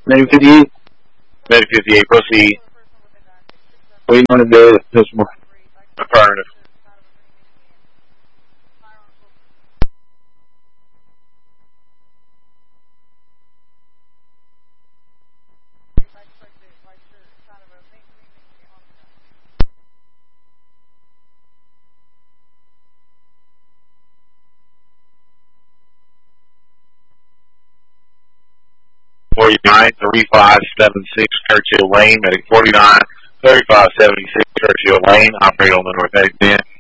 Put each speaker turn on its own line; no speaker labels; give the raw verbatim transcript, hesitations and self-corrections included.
Maybe fifty-eight.
Maybe fifty-eight. Proceed.
Waiting on a bed. Just more.
Affirmative. forty-nine, three five seven six Churchill Lane, medic forty-nine, thirty-five seventy-six Churchill Lane, operate on the north exit.